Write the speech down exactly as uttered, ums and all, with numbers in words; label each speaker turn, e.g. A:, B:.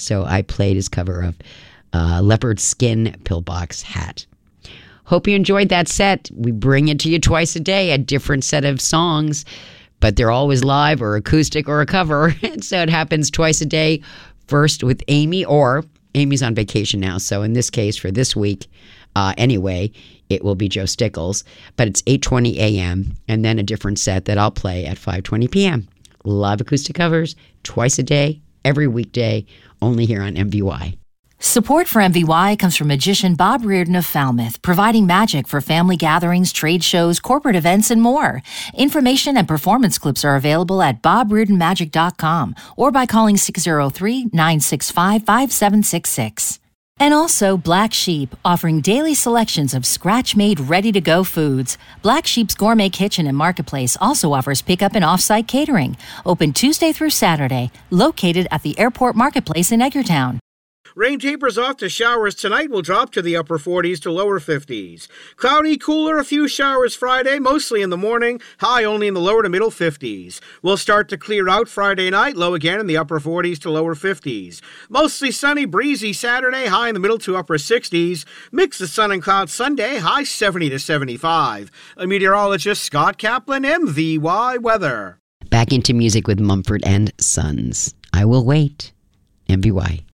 A: So I played his cover of uh, Leopard Skin Pillbox Hat. Hope you enjoyed that set. We bring it to you twice a day, a different set of songs, but they're always live or acoustic or a cover. And so it happens twice a day, first with Amy, or Amy's on vacation now. So in this case, for this week, uh, anyway, it will be Joe Stickles. But it's eight twenty a.m. and then a different set that I'll play at five twenty p.m. Live acoustic covers, twice a day, every weekday, only here on M V Y.
B: Support for M V Y comes from magician Bob Reardon of Falmouth, providing magic for family gatherings, trade shows, corporate events, and more. Information and performance clips are available at bob reardon magic dot com or by calling six oh three, nine six five, five seven six six. And also Black Sheep, offering daily selections of scratch-made, ready-to-go foods. Black Sheep's Gourmet Kitchen and Marketplace also offers pickup and off-site catering. Open Tuesday through Saturday, located at the Airport Marketplace in Edgartown.
C: Rain tapers off to showers tonight, will drop to the upper forties to lower fifties. Cloudy, cooler, a few showers Friday, mostly in the morning, high only in the lower to middle fifties. Will start to clear out Friday night, low again in the upper forties to lower fifties. Mostly sunny, breezy Saturday, high in the middle to upper sixties. Mix of sun and clouds Sunday, high seventy to seventy-five. A meteorologist Scott Kaplan, M V Y Weather.
A: Back into music with Mumford and Sons. I Will Wait, M V Y.